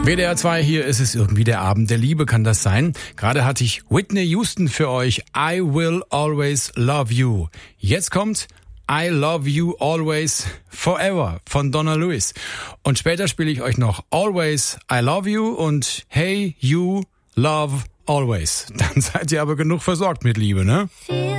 WDR 2, hier ist es irgendwie der Abend der Liebe, kann das sein? Gerade hatte ich Whitney Houston für euch, I Will Always Love You. Jetzt kommt I Love You Always Forever von Donna Lewis. Und später spiele ich euch noch Always I Love You und Hey You Love Always. Dann seid ihr aber genug versorgt mit Liebe, ne?